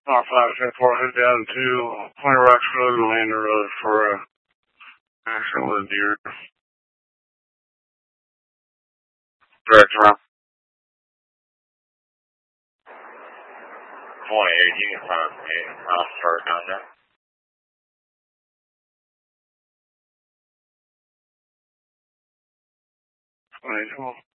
574, head down to Point Rocks Road and Lander Road for a accident with a deer. Direct around. 2018 from me. I'll start down there. 2012.